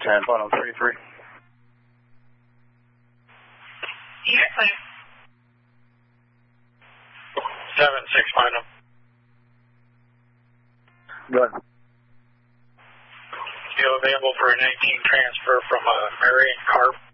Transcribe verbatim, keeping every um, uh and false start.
ten, final thirty-three. You're clear. seven six final. Go ahead. Still available for a nineteen transfer from uh, Marion Carp.